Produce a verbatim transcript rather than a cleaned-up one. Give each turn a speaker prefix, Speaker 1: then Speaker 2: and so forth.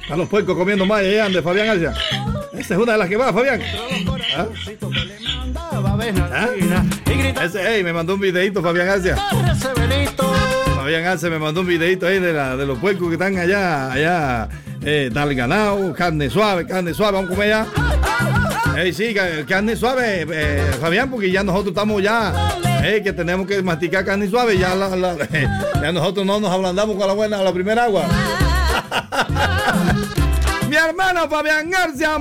Speaker 1: A los puercos comiendo más allá de Fabián García. Esa es una de las que va, Fabián. ¿Ah? ¿Ah? Ese, hey, me mandó un videito, Fabián García. Fabián García me mandó un videito ahí de, la, de los puercos que están allá, allá, eh, tal ganado, carne suave, carne suave, vamos a comer ya. Hey, sí, carne suave, eh, Fabián, porque ya nosotros estamos ya, eh, que tenemos que masticar carne suave, ya, la, la, eh, ya nosotros no nos ablandamos con la buena, la primera agua. Mi hermano Fabián García.